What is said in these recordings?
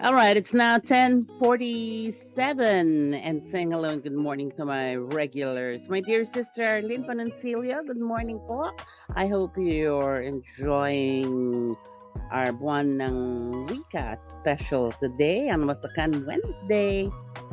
All right, it's now 10:47 and saying hello and good morning to my regulars. My dear sister Lynn Panancilio, good morning po. I hope you're enjoying our buwan ng wika special today on Masakan Wednesday.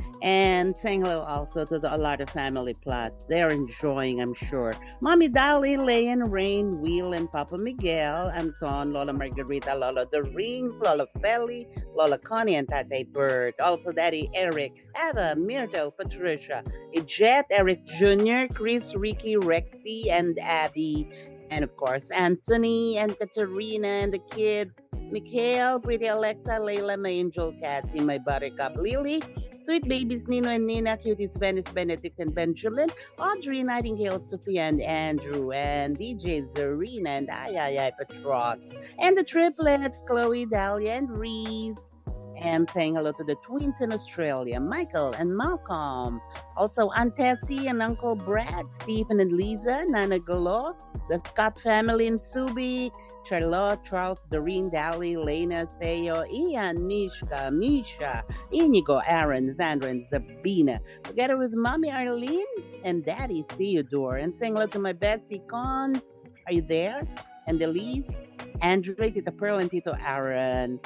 And saying hello also to the Alarda family plus. They're enjoying, I'm sure. Mommy Dolly, Leon, Rain, Will, and Papa Miguel, Anton, Lola Margarita, Lola The Ring, Lola Felly, Lola Connie, and Tate Bird. Also Daddy Eric, Eva, Myrtle, Patricia, Jet, Eric Jr., Chris, Ricky, Rexy, and Abby. And of course, Anthony and Katerina and the kids. Mikhail, Pretty Alexa, Layla, my angel Cassie, my buttercup Lily, sweet babies Nino and Nina, cuties Venice, Benedict and Benjamin, Audrey, Nightingale, Sophia and Andrew, and DJ Zarina and Ayayay Petros, and the triplets Chloe, Dahlia, and Reese. And saying hello to the twins in Australia, Michael and Malcolm. Also, Aunt Tessie and Uncle Brad, Stephen and Lisa, Nana Galo, the Scott family in Subic, Charlotte, Charles, Doreen, Dally, Lena, Theo, Ian, Mishka, Misha, Inigo, Aaron, Sandra, and Zabina, together with Mommy Arlene and Daddy Theodore. And saying hello to my Betsy Cons. Are you there? And Elise, Andre, Tita Pearl, and Tito Aaron.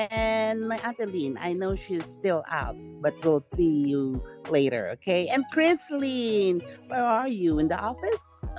And my Adeline, I know she's still out, but we'll see you later, okay? And Chrisline, where are you? In the office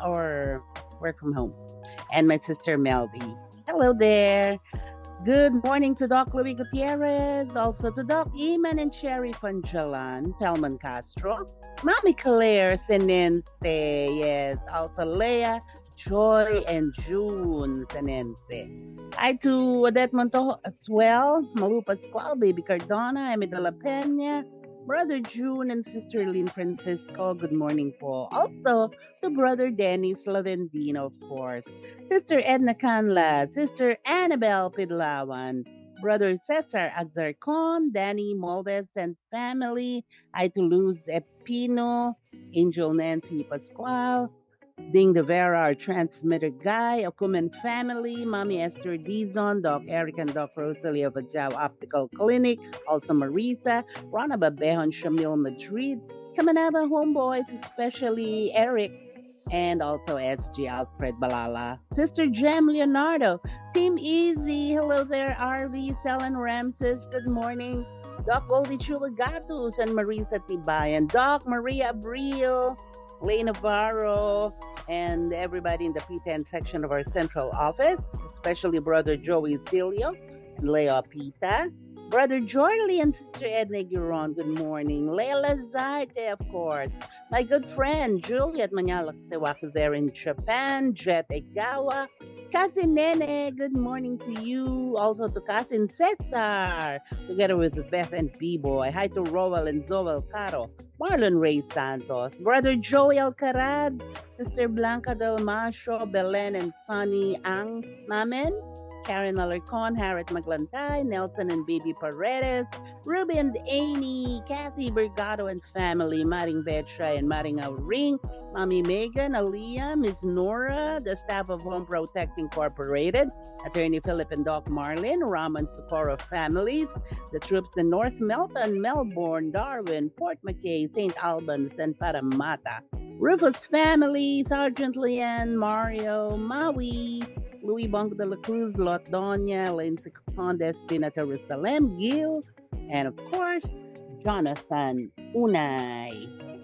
or work from home? And my sister Melody. Hello there. Good morning to Doc Louis Gutierrez, also to Doc Eman and Sherry Panjalan, Pelman Castro, Mami Claire Senense, yes, also Leah, Joy, and June Senense. Hi to Odette Montojo as well, Malu Pascual, Baby Cardona, Emi de la Peña, Brother June, and Sister Lynn Francisco. Good morning po. Also to Brother Dennis Lavendino, of course. Sister Edna Canla, Sister Annabelle Pidlawan, Brother Cesar Azarcon, Danny Moldes and family, I to Luz Epino, Angel Nancy Pascual, Ding the Vera, our transmitter guy, Okumen family, Mommy Esther Dizon, Doc Eric and Doc Rosalie of Ajao Optical Clinic, also Marisa, Rana Babejon Shamil Madrid, Kamanaba homeboys, especially Eric, and also SG Alfred Balala, Sister Jem Leonardo, Team Easy, hello there, RV, Selen Ramses, good morning, Doc Goldie Chubagatus and Marisa Tibayan, Doc Maria Abril, Lay Navarro, and everybody in the P10 section of our central office, especially Brother Joey Cilio and Leo Pita, Brother Jorley and Sister Edna Giron, good morning. Leila Zarte, of course. My good friend Juliet Manalak Sewak there in Japan, Jet Egawa, Cousin Nene, good morning to you. Also to Cousin Cesar, together with Beth and B-Boy. Hi to Roel and Zoel Caro, Marlon Ray Santos, Brother Joey Alcaraz, Sister Blanca Del Macho, Belen and Sonny Ang Mamen, Karen Alarcon, Harriet Maglantay, Nelson and Baby Paredes, Ruby and Amy, Kathy Bergado and family, Maring Betcha and Maring Ring, Mommy Megan, Aliyah, Miss Nora, the staff of Home Protect Incorporated, Attorney Philip and Doc Marlin, Raman Socorro families, the troops in North Melton, Melbourne, Darwin, Port McKay, St. Albans, and Paramata. Rufus family, Sergeant Leanne, Mario, Maui, Louis Bongo de la Cruz, Lot Doña, Lane Conde, Espina Jerusalem, Gil, and of course, Jonathan Unay.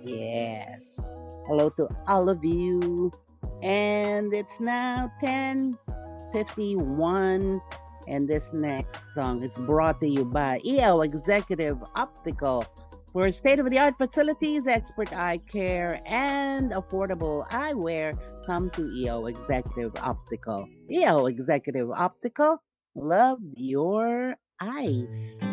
Yes. Hello to all of you. And it's now 10:51. And this next song is brought to you by EO Executive Optical. For state of the art facilities, expert eye care, and affordable eyewear, come to EO Executive Optical. EO Executive Optical, love your eyes.